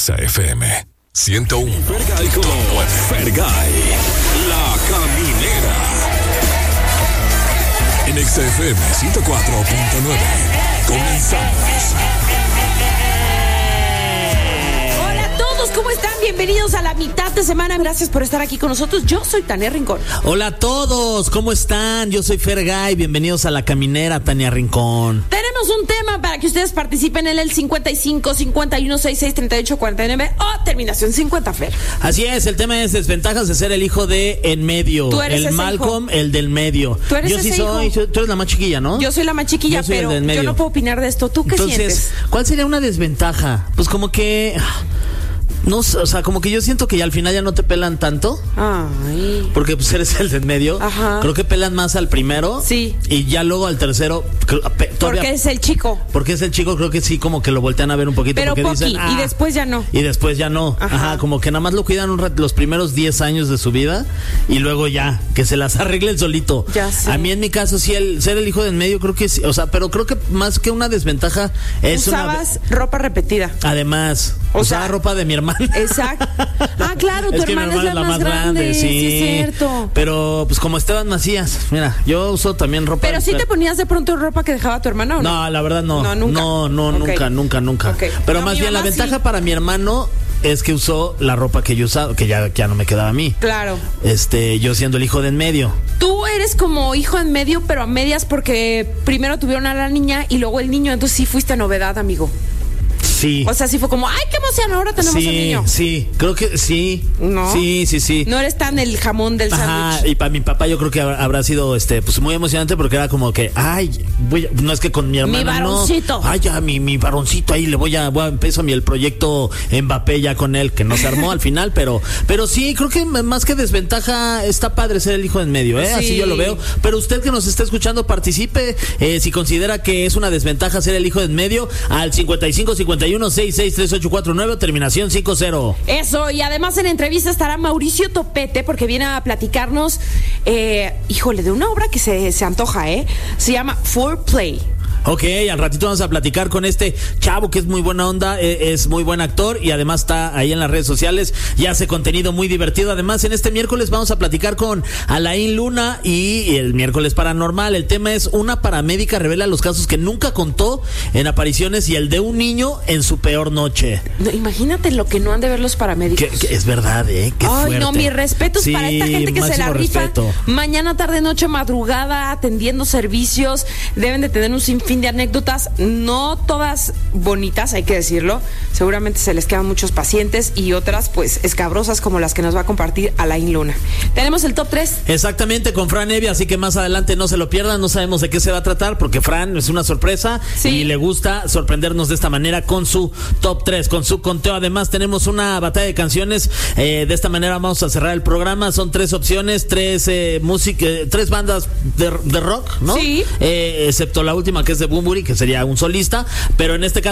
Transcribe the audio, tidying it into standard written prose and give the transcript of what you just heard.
Exa FM 101. Fergay con Fergay, la caminera. En Exa FM 104.9. Comenzamos. ¿Cómo están? Bienvenidos a la mitad de semana. Gracias por estar aquí con nosotros. Yo soy Tania Rincón. Hola a todos, ¿cómo están? Yo soy Fergay. Bienvenidos a la caminera, Tania Rincón. Tenemos un tema para que ustedes participen en el 55 51 66 38 49 o terminación 50, Fer. Así es, el tema es desventajas de ser el hijo de en medio. Tú eres el ese Malcolm, hijo. El del medio. Tú eres yo sí ese soy, hijo. Tú eres la más chiquilla, ¿no? Yo soy la más chiquilla, Yo soy el pero del medio. yo no puedo opinar de esto. ¿Tú qué sientes? ¿Cuál sería una desventaja? Pues como que... No sé, o sea, como que yo siento que ya al final ya no te pelan tanto. Ay. Porque pues eres el del medio. Ajá. Creo que pelan más al primero. Sí. Y ya luego al tercero. Porque es el chico. Porque es el chico, creo que sí, como que lo voltean a ver un poquito. Pero porque poqui, dicen, y después ya no. Y después ya no. Ajá, como que nada más lo cuidan un rato, los primeros 10 años de su vida. Y luego ya, que se las arregle el solito. Ya sé. A mí en mi caso, sí, ser el hijo del medio, creo que sí. O sea, pero creo que más que una desventaja es Usabas ropa repetida. Además, usaba ropa de mi hermana. Exacto. Ah, claro, tu hermana es la más grande. Sí, es cierto. Pero, pues como Esteban Macías, mira, yo uso también ropa. Pero sí te ponías de pronto ropa que dejaba tu hermana, ¿o no? No, la verdad no. No, nunca. No, Okay. nunca. Okay. Pero No, más mi bien la mamá ventaja sí. para mi hermano es que usó la ropa que yo usaba, que ya no me quedaba a mí. Claro. Yo siendo el hijo de en medio. Tú eres como hijo en medio, pero a medias porque primero tuvieron a la niña y luego el niño, entonces sí fuiste novedad, amigo. Sí. O sea, sí fue como, ¡ay, qué emoción! Ahora tenemos un niño. Sí, creo que sí. ¿No? Sí. No eres tan el jamón del sándwich. Y para mi papá yo creo que habrá sido pues muy emocionante porque era como que, no es que con mi hermano. Mi varoncito. No, ya mi varoncito ahí empiezo el proyecto Mbappé ya con él, que no se armó al final, pero sí, creo que más que desventaja está padre ser el hijo en medio, Sí. Así yo lo veo. Pero usted que nos está escuchando, participe, si considera que es una desventaja ser el hijo en medio, al 55 51 66 3849, terminación 50. Eso, y además en entrevista estará Mauricio Topete, porque viene a platicarnos, de una obra que se antoja, se llama Foreplay. Ok, al ratito vamos a platicar con este chavo que es muy buena onda, es muy buen actor y además está ahí en las redes sociales y hace contenido muy divertido. Además, en este miércoles vamos a platicar con Alain Luna y el miércoles paranormal. El tema es: una paramédica revela los casos que nunca contó en apariciones y el de un niño en su peor noche. No, imagínate lo que no han de ver los paramédicos. Que es verdad, Qué Ay, fuerte. no, mis respetos para esta gente que se la rifa. Respeto. Mañana, tarde, noche, madrugada, atendiendo servicios. Deben de tener un sinfín de anécdotas, no todas bonitas, hay que decirlo. Seguramente se les quedan muchos pacientes y otras, pues, escabrosas como las que nos va a compartir Alain Luna. Tenemos el top 3. Exactamente, con Fran Evia, así que más adelante no se lo pierdan. No sabemos de qué se va a tratar porque Fran es una sorpresa. Sí. Y le gusta sorprendernos de esta manera con su top 3, con su conteo. Además tenemos una batalla de canciones, de esta manera vamos a cerrar el programa. Son 3 opciones, 3 bandas de rock, ¿no? Sí. Excepto la última, que es de Bunbury, que sería un solista, pero en este caso